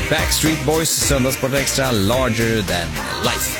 Backstreet Boys, Söndagssport Extra, Larger Than Life.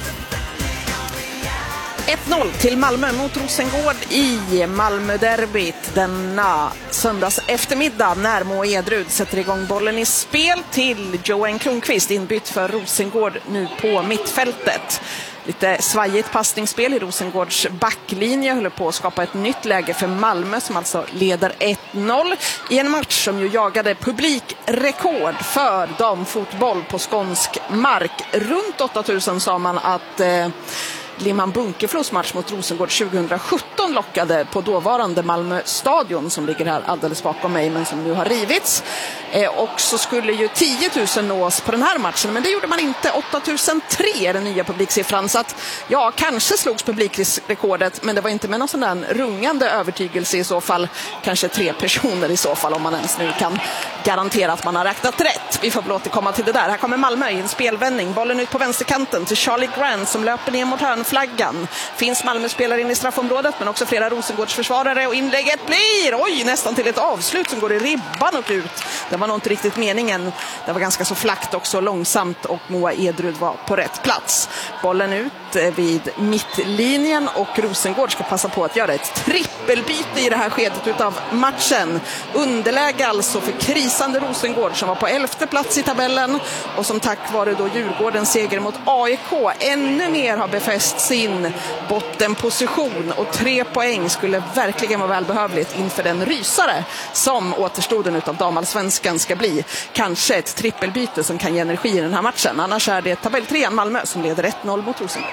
1-0 till Malmö mot Rosengård i Malmö-derbyt denna söndags eftermiddag när Moa Edrud sätter igång bollen i spel till Johan Kronqvist, inbytt för Rosengård nu på mittfältet. Lite svajigt passningsspel i Rosengårds backlinje håller på att skapa ett nytt läge för Malmö som alltså leder 1-0 i en match som ju jagade publikrekord för damfotboll på skånsk mark. Runt 8000 sa man att Limhamn Bunkeflos match mot Rosengård 2017 lockade på dåvarande Malmö stadion som ligger här alldeles bakom mig men som nu har rivits. Och så skulle ju 10 000 nås på den här matchen, men det gjorde man inte. 8003 är den nya publiksiffran, så att ja, kanske slogs publikrekordet, men det var inte med någon sån där rungande övertygelse i så fall. Kanske 3 personer i så fall, om man ens nu kan garantera att man har räknat rätt. Vi får väl återkomma till det där. Här kommer Malmö i en spelvändning. Bollen ut på vänsterkanten till Charlie Grant som löper ner mot hörnflaggan. Finns Malmö-spelare in i straffområdet, men också flera Rosengårdsförsvarare, och inlägget blir, nästan till ett avslut som går i ribban och ut. Det var nog inte riktigt meningen. Det var ganska så flackt också, långsamt, och Moa Edrud var på rätt plats. Bollen ut vid mittlinjen och Rosengård ska passa på att göra ett trippelbyte i det här skedet utav matchen. Underläge alltså för krisande Rosengård som var på 11:e plats i tabellen och som tack vare då Djurgårdens seger mot AIK ännu mer har befäst sin bottenposition, och 3 poäng skulle verkligen vara välbehövligt inför den rysare som återstoden utav damallsvenskan ska bli. Kanske ett trippelbyte som kan ge energi i den här matchen. Annars är det tabelltrean Malmö som leder 1-0 mot Rosengård.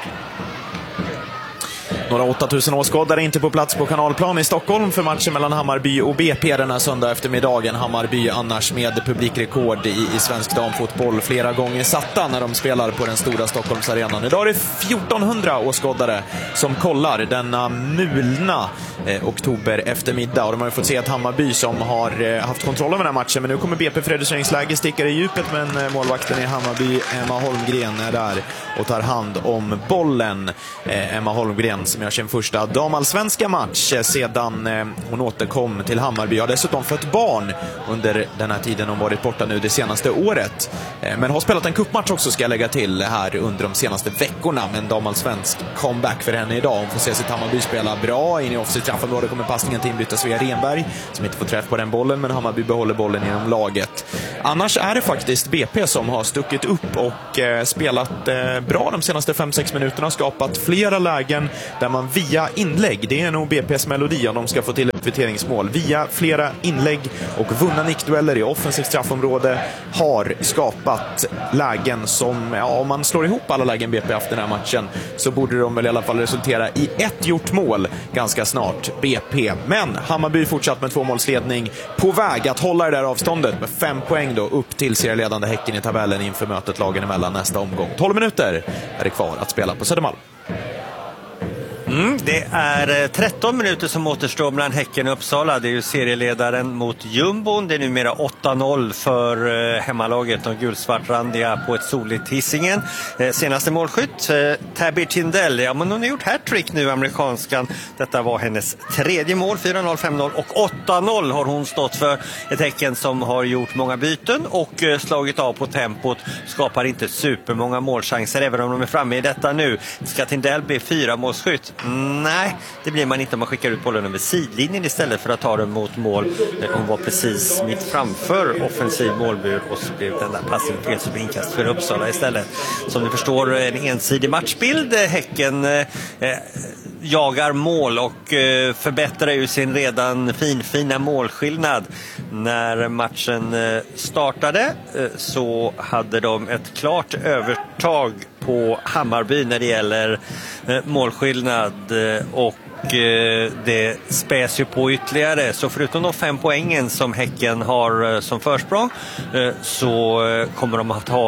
Några 8000 åskådare inte på plats på Kanalplan i Stockholm för matchen mellan Hammarby och BP den här söndag eftermiddagen. Hammarby annars med publikrekord i svensk damfotboll flera gånger satta när de spelar på den stora Stockholmsarenan. Idag är det 1400 åskådare som kollar denna mulna oktober eftermiddag. Och de har ju fått se att Hammarby som har haft kontroll över den här matchen, men nu kommer BP Fredriksläge stickar i djupet, men målvakten i Hammarby, Emma Holmgren, är där och tar hand om bollen. Emma Holmgren som gör sin första damallsvenska match sedan hon återkom till Hammarby. Har dessutom fött barn under den här tiden hon varit borta nu det senaste året. Men har spelat en cupmatch också, ska jag lägga till, här under de senaste veckorna. Men damallsvensk comeback för henne idag. Hon får se sitt Hammarby spela bra. In i offensivt straffområde kommer passningen till inbytta Svea Renberg som inte får träff på den bollen, men Hammarby behåller bollen inom laget. Annars är det faktiskt BP som har stuckit upp och spelat bra de senaste 5-6 minuterna. Skapat flera lägen där man via inlägg, det är nog BP's melodi om de ska få till ett kvitteringsmål, via flera inlägg och vunna nickdueller i offensivt straffområde har skapat lägen som, om man slår ihop alla lägen BP haft den här matchen, så borde de väl i alla fall resultera i ett gjort mål ganska snart, BP. Men Hammarby fortsatt med 2-målsledning, på väg att hålla det där avståndet med 5 poäng då upp till serieledande Häcken i tabellen inför mötet lagen emellan nästa omgång. 12 minuter är det kvar att spela på Södermalm. Det är 13 minuter som återstår mellan Häcken och Uppsala. Det är ju serieledaren mot Jumbon. Det är numera 8-0 för hemmalaget och gulsvartrandiga på ett soligt Hisingen. Senaste målskytt, Tabby Tindell. Ja, men hon har gjort hattrick nu, amerikanskan. Detta var hennes 3:e mål, 4-0, 5-0 och 8-0 har hon stått för. Ett Häcken som har gjort många byten och slagit av på tempot. Skapar inte supermånga målchanser även om de är framme i detta nu. Ska Tindell bli 4-målskytt? Nej, det blir man inte om man skickar ut bollen över sidlinjen istället för att ta den mot mål. Hon var precis mitt framför offensiv målbur och så blev den där passningen fel, så blir inkast för Uppsala istället. Som ni förstår, en ensidig matchbild. Häcken jagar mål och förbättrar ju sin redan fina målskillnad. När matchen startade så hade de ett klart övertag på Hammarby när det gäller målskillnad, och det späs ju på ytterligare. Så förutom de 5 poängen som Häcken har som försprång så kommer de att ha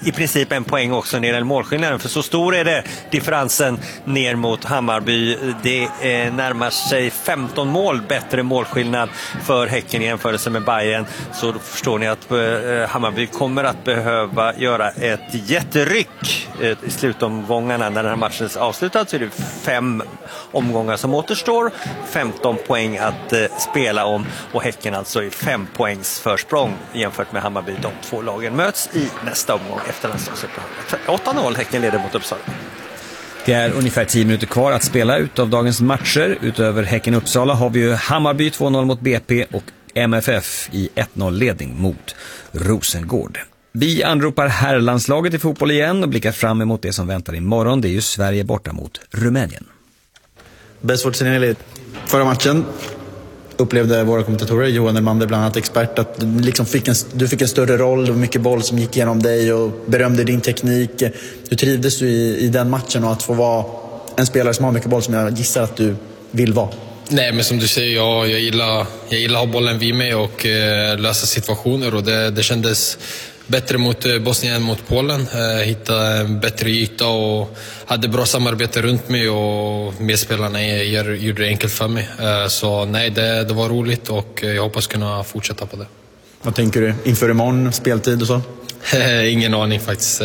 i princip en poäng också ner i målskillnaden, för så stor är det differensen ner mot Hammarby. Det närmar sig 15 mål bättre målskillnad för Häcken i jämförelse med Bayern. Så då förstår ni att Hammarby kommer att behöva göra ett jätteryck i slutomgångarna. När den här matchen är avslutad så är det 5 omgångar som återstår, 15 poäng att spela om, och Häcken alltså i 5 poängs försprång jämfört med Hammarby. De två lagen möts i nästa omgång efter landslagsuppehållet. 8-0 Häcken leder mot Uppsala. Det är ungefär 10 minuter kvar att spela utav dagens matcher. Utöver Häcken-Uppsala har vi ju Hammarby 2-0 mot BP och MFF i 1-0 ledning mot Rosengård. Vi anropar herrlandslaget i fotboll igen och blickar fram emot det som väntar imorgon. Det är ju Sverige borta mot Rumänien. Bäst vårt senare förra matchen upplevde våra kommentatorer, Johan Elmander bland annat expert, att du, liksom du fick en större roll och mycket boll som gick igenom dig och berömde din teknik. Hur trivdes du i den matchen och att få vara en spelare som har mycket boll som jag gissar att du vill vara? Nej, men som du säger, jag gillar att ha bollen vid mig och lösa situationer, och det kändes bättre mot Bosnien än mot Polen. Hittade en bättre yta och hade bra samarbete runt mig, och medspelarna gjorde det enkelt för mig. Så nej, det var roligt och jag hoppas kunna fortsätta på det. Vad tänker du inför imorgon, speltid och så? Ingen aning faktiskt.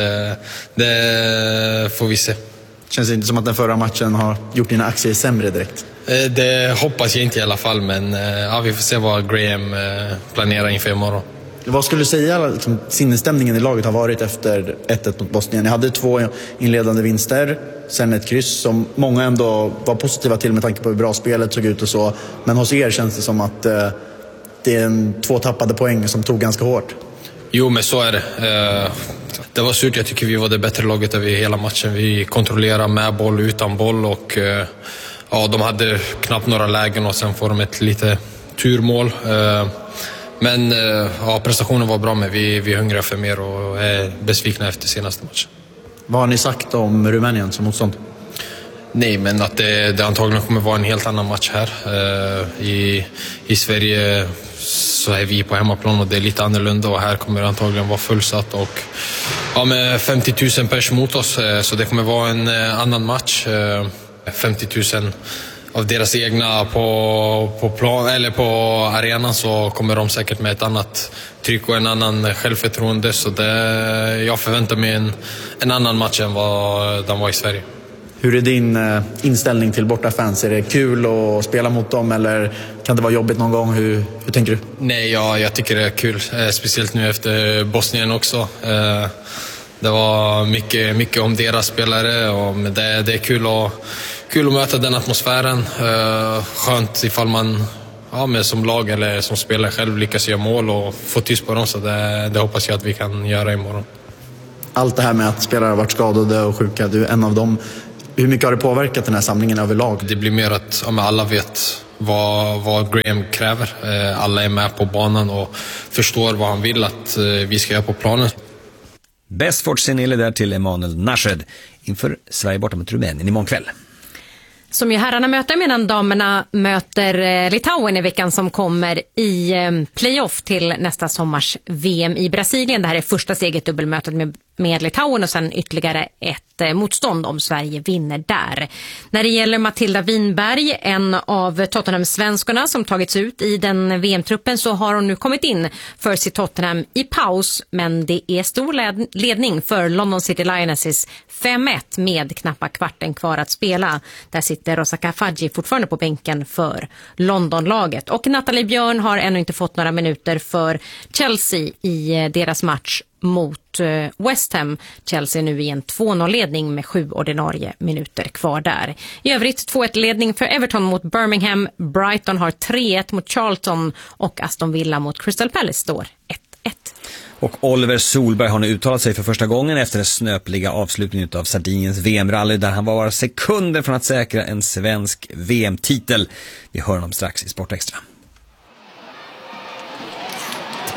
Det får vi se. Känns det inte som att den förra matchen har gjort dina aktier sämre direkt? Det hoppas jag inte i alla fall, men ja, vi får se vad Graham planerar inför imorgon. Vad skulle du säga liksom, sinnesstämningen i laget har varit efter 1-1 mot Bosnien? Ni hade 2 inledande vinster, sen ett kryss som många ändå var positiva till med tanke på hur bra spelet såg ut och så. Men hos er känns det som att det är 2 tappade poäng som tog ganska hårt. Jo, men så är det. Det var surt, jag tycker vi var det bättre laget över hela matchen. Vi kontrollerade med boll, utan boll, och ja, de hade knappt några lägen och sen får de ett lite turmål. Men ja, prestationen var bra, men vi hungrar för mer och är besvikna efter senaste matchen. Vad har ni sagt om Rumänien som motstånd? Nej, men att det antagligen kommer vara en helt annan match här. I Sverige så är vi på hemmaplan och det är lite annorlunda, och här kommer det antagligen vara fullsatt och ja, med 50 000 pers mot oss, så det kommer vara en annan match. 50 000 av deras egna på plan eller på arenan, så kommer de säkert med ett annat tryck och en annan självförtroende, så jag förväntar mig en annan match än vad den var i Sverige. Hur är din inställning till bortafans? Är det kul att spela mot dem eller kan det vara jobbigt någon gång? Hur tänker du? Nej, jag tycker det är kul. Speciellt nu efter Bosnien också. Det var mycket om deras spelare, och det är kul att möta den atmosfären. Skönt ifall man som lag eller som spelare själv lyckas göra mål och få tyst på dem, så det hoppas jag att vi kan göra imorgon. Allt det här med att spelare har varit skadade och sjuka, du är en av dem. Hur mycket har det påverkat den här samlingen överlag? Det blir mer att alla vet vad Graham kräver. Alla är med på banan och förstår vad han vill att vi ska göra på planen. Bäst Fortsinille där till Emanuel Nashed inför Sverige borta mot Rumänien imorgon kväll. Som ju herrarna möter, medan damerna möter Litauen i veckan som kommer i playoff till nästa sommars VM i Brasilien. Det här är första steget dubbelmötet med Litauen och sen ytterligare ett motstånd om Sverige vinner där. När det gäller Matilda Winberg, en av Tottenham-svenskorna som tagits ut i den VM-truppen, så har hon nu kommit in för sitt Tottenham i paus, men det är stor ledning för London City Lionesses 5-1 med knappa kvarten kvar att spela. Där sitter Rosa Kafaji fortfarande på bänken för Londonlaget, och Nathalie Björn har ännu inte fått några minuter för Chelsea i deras match mot West Ham. Chelsea nu i en 2-0-ledning med 7 ordinarie minuter kvar där. I övrigt 2-1-ledning för Everton mot Birmingham. Brighton har 3-1 mot Charlton och Aston Villa mot Crystal Palace står 1-1. Och Oliver Solberg har nu uttalat sig för första gången efter den snöpliga avslutningen av Sardiniens VM-rally där han var bara sekunder från att säkra en svensk VM-titel. Vi hör honom strax i Sport Extra.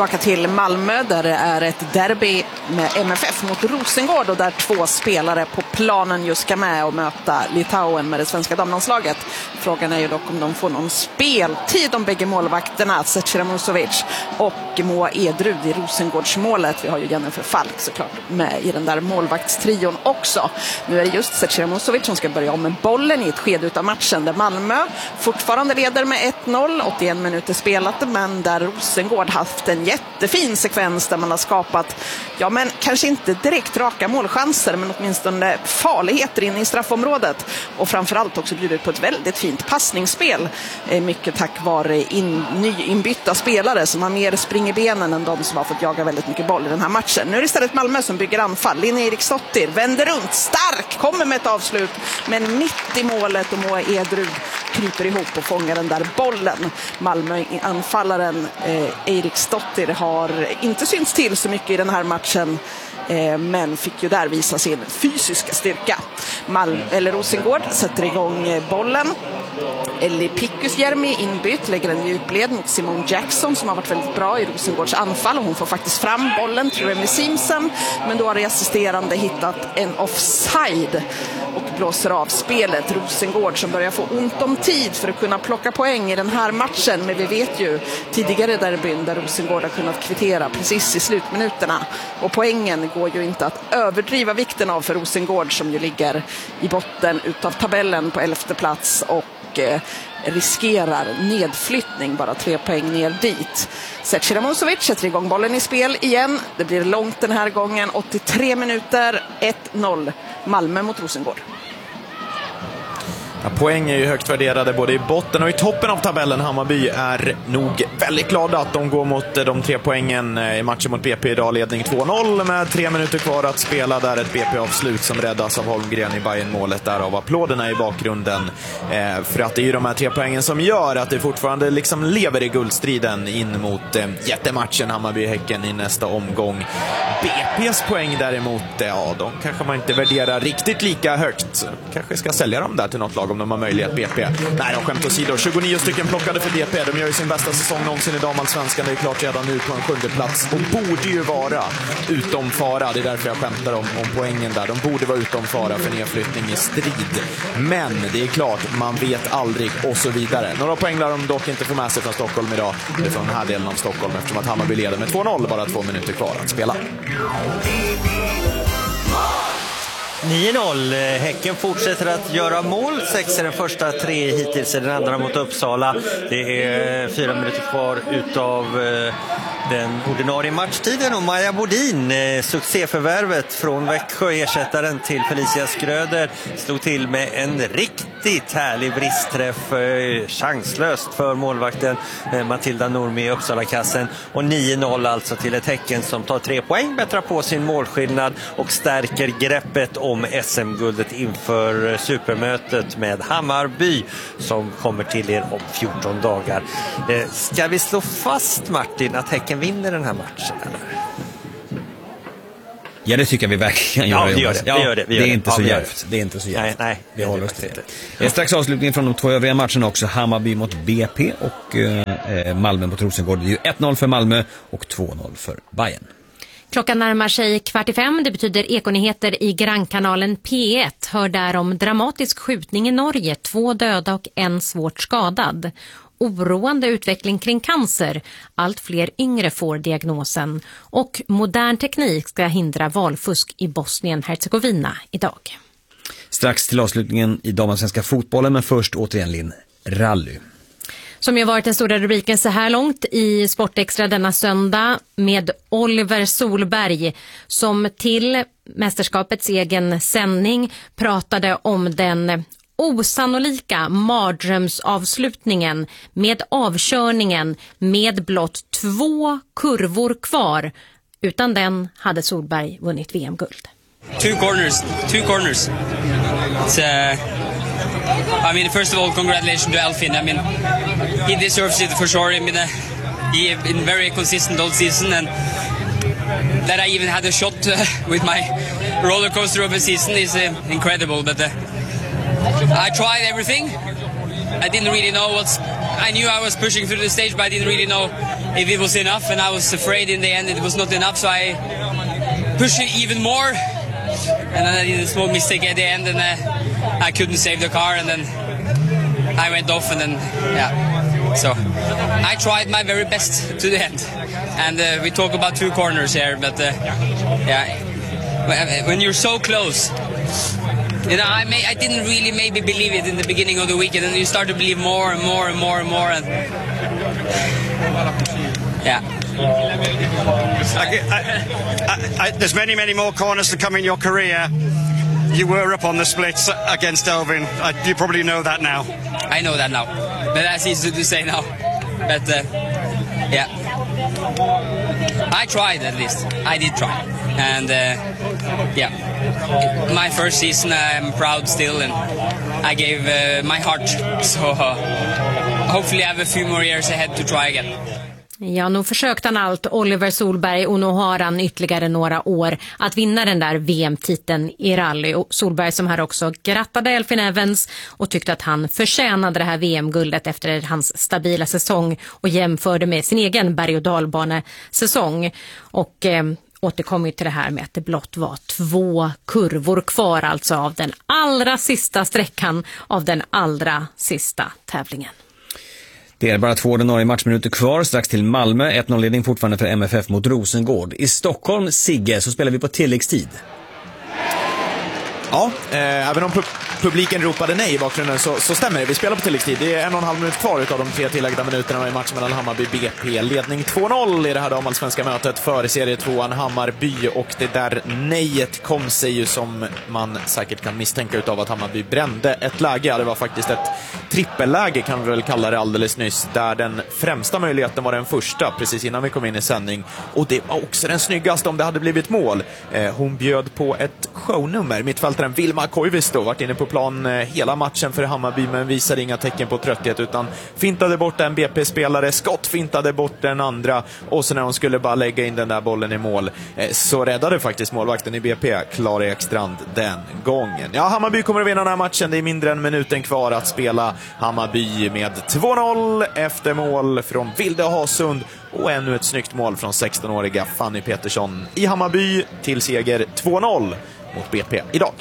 tillbaka till Malmö där det är ett derby med MFF mot Rosengård och där 2 spelare på planen just ska med och möta Litauen med det svenska damlandslaget. Frågan är ju dock om de får någon speltid, de bägge målvakterna Zecira Musovic och Moa Edrud i Rosengårdsmålet. Vi har ju Jennifer Falk såklart med i den där målvaktstrion också. Nu är det just Zecira Musovic som ska börja om med bollen i ett skede utav matchen där Malmö fortfarande leder med 1-0, 81 minuter spelat, men där Rosengård haft en jättefin sekvens där man har skapat, ja men kanske inte direkt raka målchanser, men åtminstone farligheter in i straffområdet och framförallt också bjudit på ett väldigt fint passningsspel. Mycket tack vare nyinbytta spelare som har mer spring i benen än de som har fått jaga väldigt mycket boll i den här matchen. Nu är det istället Malmö som bygger anfall. Linnea Eriksdottir vänder runt, stark, kommer med ett avslut, men mitt i målet och Moa Edrud kryper ihop och fångar den där bollen. Malmö-anfallaren Eriksdottir har inte synts till så mycket i den här matchen, men fick ju där visa sin fysiska styrka. Rosengård sätter igång bollen. Ellie Pickusjärmi inbytt, lägger en djupled mot Simone Jackson som har varit väldigt bra i Rosengårds anfall. Hon får faktiskt fram bollen till Remy Simpson, men då har det assisterande hittat en offside och blåser av spelet. Rosengård som börjar få ont om tid för att kunna plocka poäng i den här matchen, men vi vet ju tidigare derbyn där Rosengård har kunnat kvittera precis i slutminuterna, och poängen går ju inte att överdriva vikten av för Rosengård som ju ligger i botten utav tabellen på 11:e plats och riskerar nedflyttning, bara 3 poäng ner dit. Zecira Musovic sätter igång bollen i spel igen. Det blir långt den här gången, 83 minuter, 1-0 Malmö mot Rosengård. Ja, poäng är ju högt värderade både i botten och i toppen av tabellen. Hammarby är nog väldigt glada att de går mot de 3 poängen i matchen mot BP idag. Ledning 2-0 med 3 minuter kvar att spela. Där ett BP-avslut som räddas av Holmgren i Bayern-målet. Därav applåderna i bakgrunden. För att det är ju de här 3 poängen som gör att det fortfarande liksom lever i guldstriden in mot jättematchen Hammarby-Häcken i nästa omgång. BP's poäng däremot, ja, de kanske man inte värderar riktigt lika högt. Kanske ska sälja dem där till något lag om de har möjlighet. BP. Nej, de skämt åsido. 29 stycken plockade för BP. De gör ju sin bästa säsong någonsin i damallsvenskan. Det är klart redan nu på en 7:e plats. Och borde ju vara utom fara. Det är därför jag skämtar om poängen där. De borde vara utom fara för nedflyttning i strid. Men det är klart, man vet aldrig och så vidare. Några poäng lär de dock inte få med sig från Stockholm idag. Det är från den här delen av Stockholm eftersom att Hammarby leder med 2-0. Bara 2 minuter kvar att spela. 9-0. Häcken fortsätter att göra mål. 6 är den första, 3 hittills är den andra mot Uppsala. Det är 4 minuter kvar utav den ordinarie matchtiden. Och Maja Bodin, succéförvärvet från Växjö, ersättaren till Felicia Skröder, slog till med en riktigt härlig bristträff. Chanslöst för målvakten Matilda Normi i Uppsala-kassen. Och 9-0 alltså till ett Häcken som tar 3 poäng, bättrar på sin målskillnad och stärker greppet om SM-guldet inför supermötet med Hammarby som kommer till er om 14 dagar. Ska vi slå fast, Martin, att Häcken vinner den här matchen, eller? Ja, det tycker jag vi verkligen gör. Ja, det gör det. Det är inte så jävt. Det är inte så jävt. Nej, vi håller oss till det. Strax avslutningen från de 2 övriga matcherna också. Hammarby mot BP och Malmö mot Rosengård. Det är ju 1-0 för Malmö och 2-0 för Bayern. Klockan närmar sig 4:45. Det betyder Ekonyheter i grannkanalen P1. Hör där om dramatisk skjutning i Norge. 2 döda och 1 svårt skadad. Oroande utveckling kring cancer. Allt fler yngre får diagnosen. Och modern teknik ska hindra valfusk i Bosnien-Hercegovina idag. Strax till avslutningen i damallsvenska fotbollen, men först återigen Linn, rally. Som ju varit den stora rubriken så här långt i Sportextra denna söndag med Oliver Solberg som till mästerskapets egen sändning pratade om den osannolika mardrömsavslutningen med avkörningen med blott 2 kurvor kvar. Utan den hade Solberg vunnit VM-guld. Two corners. It's I mean, first of all, congratulations to Elfin. I mean, he deserves it for sure. I mean, he has been very consistent all season, and that I even had a shot with my roller coaster of a season is incredible. But I tried everything. I didn't really know I knew I was pushing through the stage, but I didn't really know if it was enough, and I was afraid in the end it was not enough, so I pushed it even more, and then I did a small mistake at the end, and I couldn't save the car, and then I went off, and then so I tried my very best to the end, and we talk about 2 corners here, but when you're so close, you know, I didn't really maybe believe it in the beginning of the weekend, and you start to believe more and more and more and more, and there's many more corners to come in your career. You were up on the splits against Elfyn. You probably know that now. I know that now, but that's easy to say now. But I tried at least. I did try, and my first season I'm proud still, and I gave my heart. So hopefully I have a few more years ahead to try again. Ja, nu försökte han allt, Oliver Solberg, och nu har han ytterligare några år att vinna den där VM-titeln i rally. Och Solberg som här också grattade Elfyn Evans och tyckte att han förtjänade det här VM-guldet efter hans stabila säsong och jämförde med sin egen berg- och dalbanesäsong. Och återkom ju till det här med att det blott var 2 kurvor kvar, alltså av den allra sista sträckan av den allra sista tävlingen. Det är bara 2 ordinarie matchminuter kvar, strax till Malmö. 1-0-ledning fortfarande för MFF mot Rosengård. I Stockholm, Sigge, så spelar vi på tilläggstid. Ja, även om publiken ropade nej i bakgrunden så stämmer det. Vi spelar på tilläggstid. Det är 1,5 minut kvar av de 3 tilläggda minuterna i matchen mellan Hammarby BP. Ledning 2-0 i det här damallsvenska mötet för serie 2an Hammarby, och det där nejet kom sig ju, som man säkert kan misstänka utav att Hammarby brände ett läge. Ja, det var faktiskt ett trippelläge, kan vi väl kalla det, alldeles nyss, där den främsta möjligheten var den första precis innan vi kom in i sändning, och det var också den snyggaste om det hade blivit mål. Hon bjöd på ett shownummer. Mittfältaren Vilma Koivisto varit inne på plan hela matchen för Hammarby, men visade inga tecken på trötthet, utan fintade bort en BP-spelare, skott fintade bort den andra, och så när hon skulle bara lägga in den där bollen i mål så räddade faktiskt målvakten i BP, Klara Ekstrand, den gången. Ja, Hammarby kommer att vinna den här matchen. Det är mindre än minuten kvar att spela. Hammarby med 2-0 efter mål från Vilde Hasund, och ännu ett snyggt mål från 16-åriga Fanny Petersson i Hammarby till seger 2-0 mot BP idag.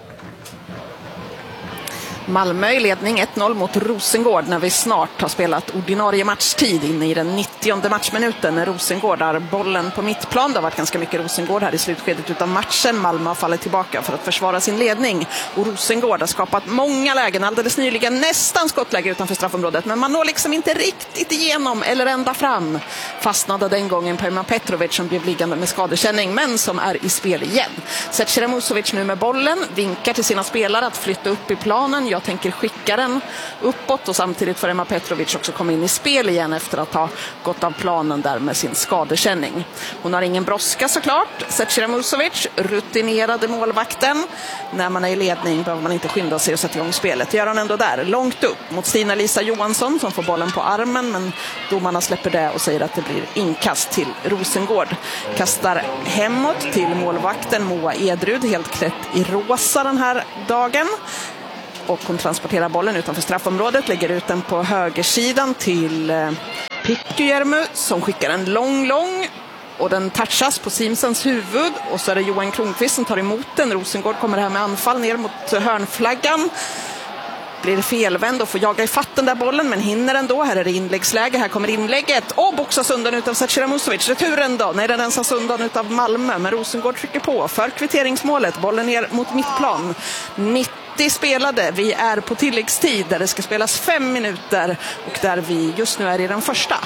Malmö i ledning 1-0 mot Rosengård när vi snart har spelat ordinarie matchtid inne i den 90:e matchminuten, när Rosengård har bollen på mittplan. Det har varit ganska mycket Rosengård här i slutskedet utav matchen. Malmö har fallit tillbaka för att försvara sin ledning, och Rosengård har skapat många lägen, alldeles nyligen nästan skottläge utanför straffområdet, men man når liksom inte riktigt igenom eller ända fram. Fastnade den gången Pema Petrovic som blev liggande med skadekänning, men som är i spel igen. Zecira Musovic nu med bollen, vinkar till sina spelare att flytta upp i planen. Jag tänker skicka den uppåt, och samtidigt får Emma Petrovic också komma in i spel igen efter att ha gått av planen där med sin skadekänning. Hon har ingen brådska såklart. Zecira Musovic, rutinerade målvakten. När man är i ledning behöver man inte skynda sig och sätta igång spelet. Det gör hon ändå där, långt upp mot Stina-Lisa Johansson som får bollen på armen, men domarna släpper det och säger att det blir inkast till Rosengård. Kastar hemåt till målvakten Moa Edrud, helt klätt i rosa den här dagen. Och hon transporterar bollen utanför straffområdet, lägger ut den på högersidan till Pikkyjärmu som skickar en lång, och den touchas på Simsons huvud, och så är det Johan Kronqvist som tar emot den. Rosengård kommer här med anfall ner mot hörnflaggan. Blir felvänd och får jaga i fatt den där bollen, men hinner ändå. Här är det inläggsläge, här kommer inlägget och boxas undan utav Zecira Musovic. Returen då, nej, den rensas undan utav Malmö, men Rosengård trycker på för kvitteringsmålet. Bollen ner mot mittplan. 90 spelade, vi är på tilläggstid där det ska spelas 5 minuter och där vi just nu är i den första.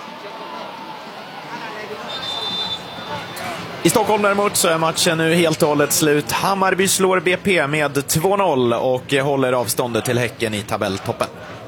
I Stockholm däremot så är matchen nu helt och hållet slut. Hammarby slår BP med 2-0 och håller avståndet till Häcken i tabelltoppen.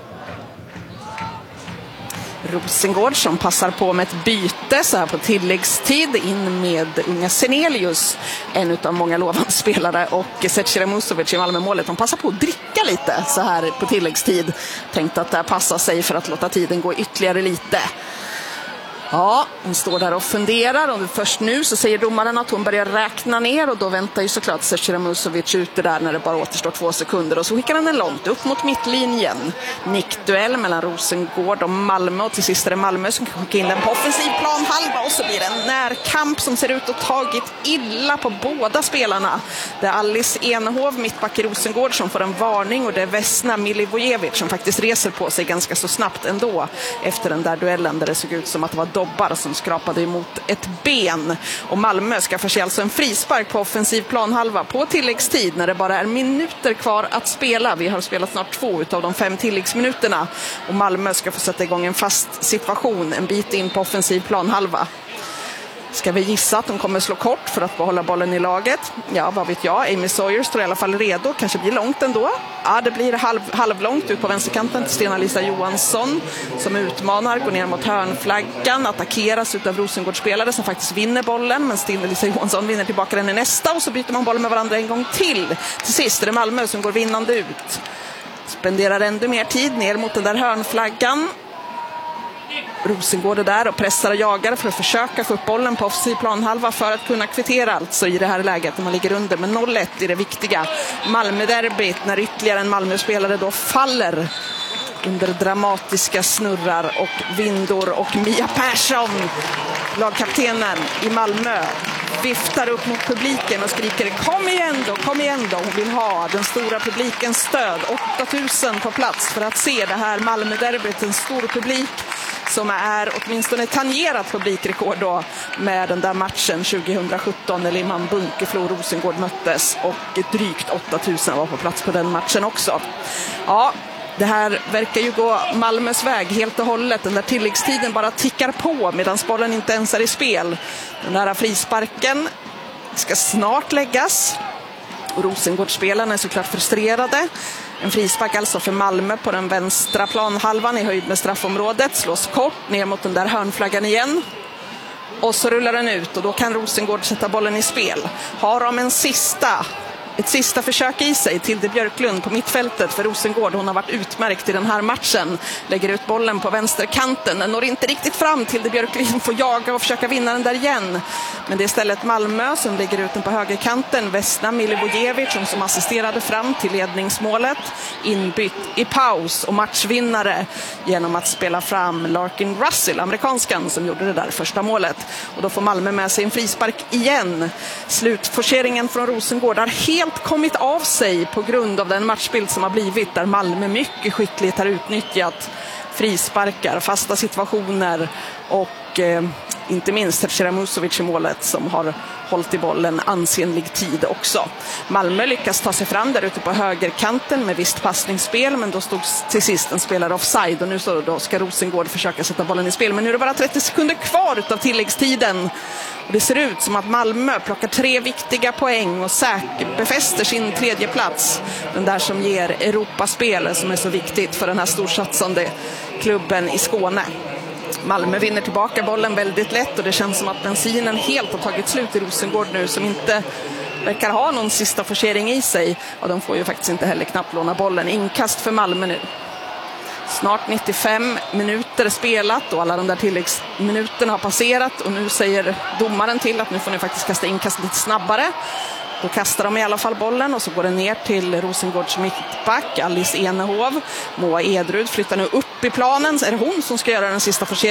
Rosengård som passar på med ett byte så här på tilläggstid in med unga Senelius, en av många lovande spelare, och Zecira Musovic i Malmö-målet. De passar på att dricka lite så här på tilläggstid. Tänkte att det här passar sig för att låta tiden gå ytterligare lite. Ja, hon står där och funderar och först nu så säger domaren att hon börjar räkna ner och då väntar ju såklart Zecira Musovic ute där när det bara återstår 2 sekunder och så skickar han den långt upp mot mittlinjen. Nickduell mellan Rosengård och Malmö och till sist är det Malmö som kan skicka in den på offensiv planhalva och så blir det en närkamp som ser ut att tagit illa på båda spelarna. Det är Alice Enehov, mittback i Rosengård, som får en varning och det är Vesna Milivojevic som faktiskt reser på sig ganska så snabbt ändå efter den där duellen där det såg ut som att det var dobbar som skrapade emot ett ben. Och Malmö skaffar sig alltså en frispark på offensiv planhalva på tilläggstid när det bara är minuter kvar att spela. Vi har spelat snart 2 utav de 5 tilläggsminuterna och Malmö ska få sätta igång en fast situation en bit in på offensiv planhalva. Ska vi gissa att de kommer slå kort för att behålla bollen i laget? Ja, vad vet jag. Amy Sawyer står i alla fall redo. Kanske blir långt ändå. Ja, det blir halvlångt ut på vänsterkanten till Stina-Lisa Johansson som utmanar, går ner mot hörnflaggan, attackeras utav Rosengårdsspelare som faktiskt vinner bollen. Men Stina-Lisa Johansson vinner tillbaka den i nästa och så byter man bollen med varandra en gång till. Till sist är det Malmö som går vinnande ut. Spenderar ännu mer tid ner mot den där hörnflaggan. Rosengård är där och pressar och jagar för att försöka få upp bollen på offensiv planhalva för att kunna kvittera alltså i det här läget när man ligger under med 0-1 i det viktiga Malmö-derbyt när ytterligare en Malmö-spelare då faller under dramatiska snurrar och vindor och Mia Persson, lagkaptenen i Malmö, viftar upp mot publiken och skriker kom igen då. Hon vill ha den stora publikens stöd, 8000 på plats för att se det här Malmö-derbyt, en stor publik som är åtminstone tangerat publikrekord då med den där matchen 2017 när Limhamn Bunkeflo Rosengård möttes och drygt 8000 var på plats på den matchen också. Ja, det här verkar ju gå Malmös väg helt och hållet. Den där tilläggstiden bara tickar på medan bollen inte ens är i spel. Den där frisparken ska snart läggas. Och Rosengårdsspelarna är såklart frustrerade. En frispark alltså för Malmö på den vänstra planhalvan i höjd med straffområdet. Slås kort ner mot den där hörnflaggan igen. Och så rullar den ut och då kan Rosengård sätta bollen i spel. Har de ett sista försök i sig till Björklund på mittfältet för Rosengård. Hon har varit utmärkt i den här matchen. Lägger ut bollen på vänsterkanten. Den når inte riktigt fram till Björklund. Får jaga och försöka vinna den där igen. Men det är istället Malmö som lägger ut den på högerkanten. Vesna Milivojevic som assisterade fram till ledningsmålet. Inbytt i paus och matchvinnare genom att spela fram Larkin Russell, amerikanskan, som gjorde det där första målet. Och då får Malmö med sig en frispark igen. Slutforceringen från Rosengård har helt kommit av sig på grund av den matchbild som har blivit där Malmö mycket skickligt har utnyttjat frisparkar, fasta situationer och inte minst Zecira Musovic i målet som har hållit i bollen ansenlig tid också. Malmö lyckas ta sig fram där ute på högerkanten med visst passningsspel, men då stod till sist en spelare offside och nu så då ska Rosengård försöka sätta bollen i spel. Men nu är det bara 30 sekunder kvar utav tilläggstiden. Och det ser ut som att Malmö plockar 3 viktiga poäng och befäster sin 3:e plats. Den där som ger Europaspel som är så viktigt för den här storsatsande klubben i Skåne. Malmö vinner tillbaka bollen väldigt lätt och det känns som att bensinen helt har tagit slut i Rosengård nu som inte verkar ha någon sista forcering i sig. Och de får ju faktiskt inte heller knappt låna bollen. Inkast för Malmö nu. Snart 95 minuter spelat och alla de där tilläggsminuterna har passerat och nu säger domaren till att nu får ni faktiskt kasta inkast lite snabbare. Då kastar de i alla fall bollen och så går den ner till Rosengårds mittback Alice Enehov. Moa Edrud flyttar nu upp i planen. Så är det hon som ska göra den sista forceringen.